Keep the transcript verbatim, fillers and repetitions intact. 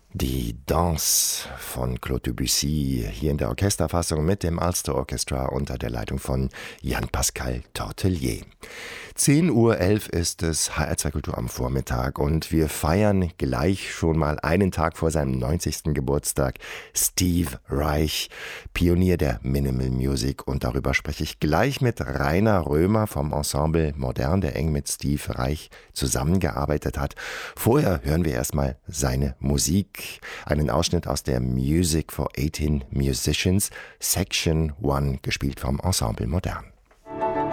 Die Danse von Claude Debussy hier in der Orchesterfassung mit dem Ulster Orchestra unter der Leitung von Jan-Pascal Tortelier. zehn Uhr elf ist es, H R zwei Kultur am Vormittag, und wir feiern gleich schon mal einen Tag vor seinem neunzigsten Geburtstag Steve Reich, Pionier der Minimal Music, und darüber spreche ich gleich mit Rainer Römer vom Ensemble Modern, der eng mit Steve Reich zusammengearbeitet hat. Vorher hören wir erstmal seine Musik. Einen Ausschnitt aus der Music for eighteen Musicians, Section eins, gespielt vom Ensemble Modern.